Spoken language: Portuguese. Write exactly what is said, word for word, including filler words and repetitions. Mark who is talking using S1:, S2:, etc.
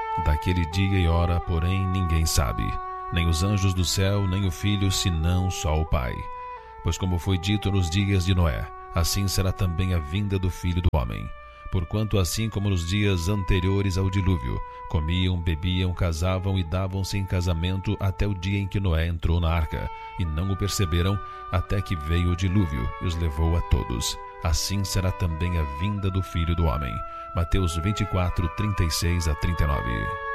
S1: Daquele dia e hora, porém, ninguém sabe, nem os anjos do céu, nem o Filho, senão só o Pai. Pois como foi dito nos dias de Noé, assim será também a vinda do Filho do Homem. Porquanto assim como nos dias anteriores ao dilúvio, comiam, bebiam, casavam e davam-se em casamento até o dia em que Noé entrou na arca, e não o perceberam, até que veio o dilúvio e os levou a todos. Assim será também a vinda do Filho do Homem. Mateus vinte e quatro, trinta e seis a trinta e nove.